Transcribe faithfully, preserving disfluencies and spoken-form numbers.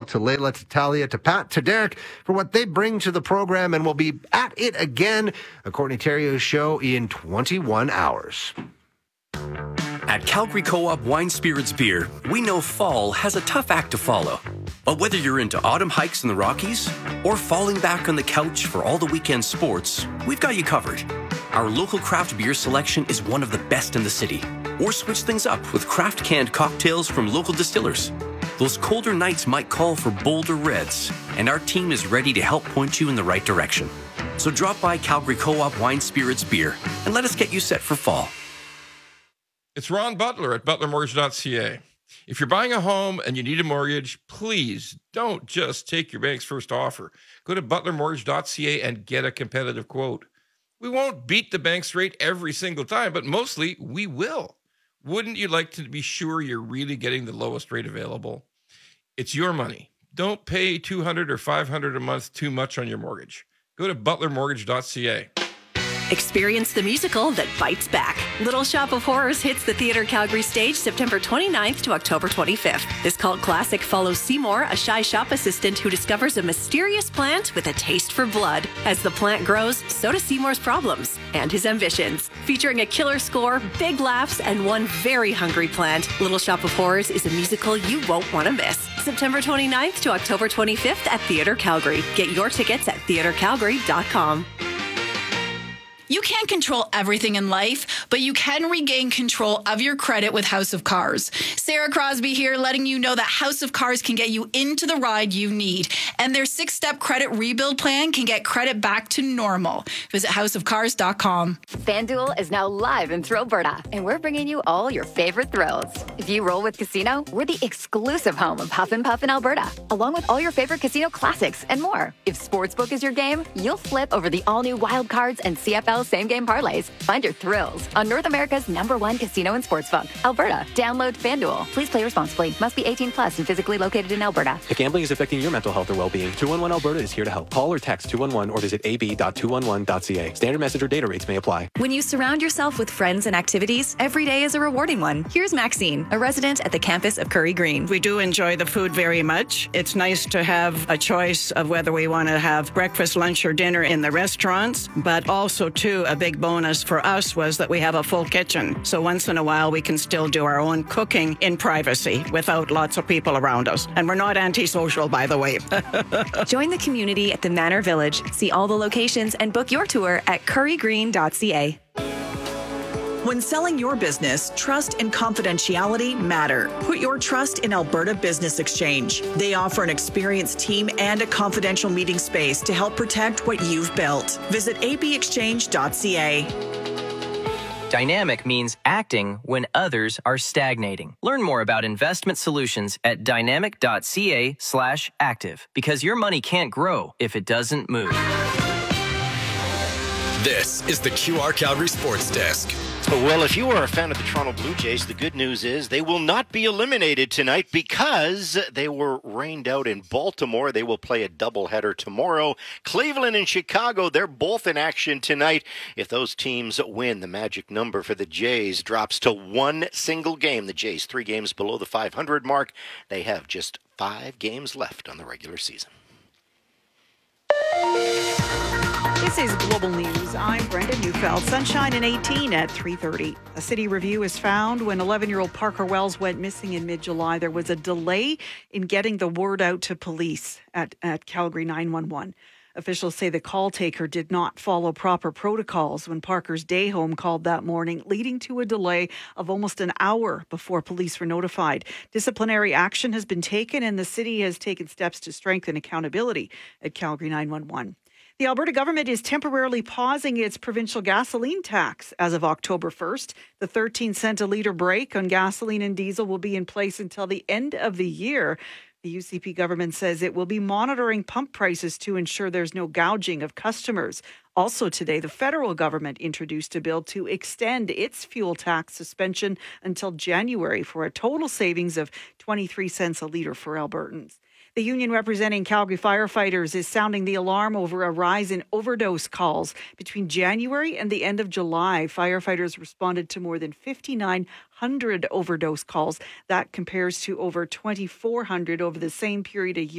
to Layla, to Talia, to Pat, to Derek for what they bring to the program, and we'll be at it again, a Courtney Theriault show, in twenty-one hours. At Calgary Co-op Wine Spirits Beer, we know fall has a tough act to follow. But whether you're into autumn hikes in the Rockies or falling back on the couch for all the weekend sports, we've got you covered. Our local craft beer selection is one of the best in the city. Or switch things up with craft canned cocktails from local distillers. Those colder nights might call for bolder reds, and our team is ready to help point you in the right direction. So drop by Calgary Co-op Wine Spirits Beer and let us get you set for fall. It's Ron Butler at butler mortgage dot c a. If you're buying a home and you need a mortgage, please don't just take your bank's first offer. Go to butler mortgage dot c a and get a competitive quote. We won't beat the bank's rate every single time, but mostly we will. Wouldn't you like to be sure you're really getting the lowest rate available? It's your money. Don't pay two hundred dollars or five hundred dollars a month too much on your mortgage. Go to butler mortgage dot c a. Experience the musical that bites back. Little Shop of Horrors hits the Theatre Calgary stage September twenty-ninth to October twenty-fifth. This cult classic follows Seymour, a shy shop assistant who discovers a mysterious plant with a taste for blood. As the plant grows, so do Seymour's problems and his ambitions. Featuring a killer score, big laughs, and one very hungry plant, Little Shop of Horrors is a musical you won't want to miss. September twenty-ninth to October twenty-fifth at Theatre Calgary. Get your tickets at theatre calgary dot com. You can't control everything in life, but you can regain control of your credit with House of Cars. Sarah Crosby here, letting you know that House of Cars can get you into the ride you need. And their six-step credit rebuild plan can get credit back to normal. Visit house of cars dot com. FanDuel is now live in Thrillberta, and we're bringing you all your favorite thrills. If you roll with Casino, we're the exclusive home of Huff and Puff in Alberta, along with all your favorite casino classics and more. If Sportsbook is your game, you'll flip over the all-new Wild Cards and C F L same-game parlays. Find your thrills on North America's number one casino and sportsbook, Alberta. Download FanDuel. Please play responsibly. Must be eighteen plus and physically located in Alberta. If gambling is affecting your mental health or well-being, two one one Alberta is here to help. Call or text two one one or visit a b dot two one one dot c a. Standard message or data rates may apply. When you surround yourself with friends and activities, every day is a rewarding one. Here's Maxine, a resident at the campus of Curry Green. We do enjoy the food very much. It's nice to have a choice of whether we want to have breakfast, lunch, or dinner in the restaurants, but also, too, a big bonus for us was that we have a full kitchen. So once in a while, we can still do our own cooking in privacy without lots of people around us. And we're not antisocial, by the way. Join the community at the Manor Village. See all the locations and book your tour at curry green dot c a. When selling your business, trust and confidentiality matter. Put your trust in Alberta Business Exchange. They offer an experienced team and a confidential meeting space to help protect what you've built. Visit a b exchange dot c a. Dynamic means acting when others are stagnating. Learn more about investment solutions at dynamic dot c a slash active, because your money can't grow if it doesn't move. This is the Q R Calgary Sports Desk. Well, if you are a fan of the Toronto Blue Jays, the good news is they will not be eliminated tonight because they were rained out in Baltimore. They will play a doubleheader tomorrow. Cleveland and Chicago, they're both in action tonight. If those teams win, the magic number for the Jays drops to one single game. The Jays, three games below the five hundred mark. They have just five games left on the regular season. This is Global News. I'm Brenda Neufeld. Sunshine and eighteen at three thirty. A city review is found when eleven-year-old Parker Wells went missing in mid-July. There was a delay in getting the word out to police at, at Calgary nine one one. Officials say the call taker did not follow proper protocols when Parker's day home called that morning, leading to a delay of almost an hour before police were notified. Disciplinary action has been taken, and the city has taken steps to strengthen accountability at Calgary nine one one. The Alberta government is temporarily pausing its provincial gasoline tax as of October first. The thirteen cent a litre break on gasoline and diesel will be in place until the end of the year. The U C P government says it will be monitoring pump prices to ensure there's no gouging of customers. Also today, the federal government introduced a bill to extend its fuel tax suspension until January for a total savings of twenty-three cents a litre for Albertans. The union representing Calgary firefighters is sounding the alarm over a rise in overdose calls. Between January and the end of July, firefighters responded to more than fifty-nine hundred overdose calls. That compares to over twenty-four hundred over the same period a year.